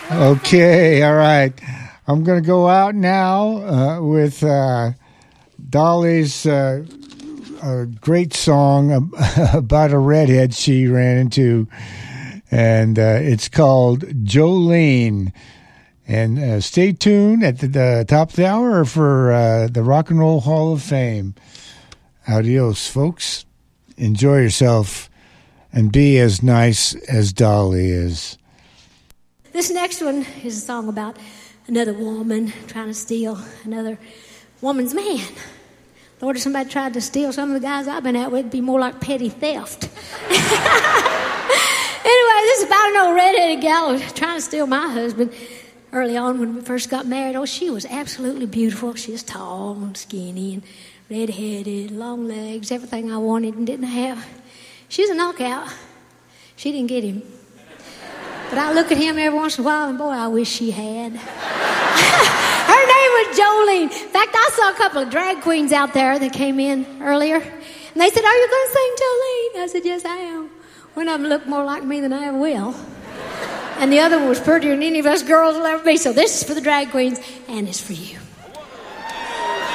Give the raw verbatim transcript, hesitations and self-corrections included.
Okay, all right. I'm going to go out now uh, with uh, Dolly's uh, a great song about a redhead she ran into, and uh, it's called Jolene. And uh, stay tuned at the, the top of the hour for uh, the Rock and Roll Hall of Fame. Adios, folks. Enjoy yourself and be as nice as Dolly is. This next one is a song about another woman trying to steal another woman's man. Lord, if somebody tried to steal some of the guys I've been out with, it'd be more like petty theft. Anyway, this is about an old redheaded gal trying to steal my husband. Early on when we first got married, oh, she was absolutely beautiful. She was tall and skinny and red-headed, long legs, everything I wanted and didn't have. She's a knockout. She didn't get him. But I look at him every once in a while, and boy, I wish she had. Her name was Jolene. In fact, I saw a couple of drag queens out there that came in earlier, and they said, "Are you going to sing Jolene?" I said, "Yes, I am." One of them looked more like me than I ever will. And the other one was prettier than any of us girls will ever be. So this is for the drag queens, and it's for you.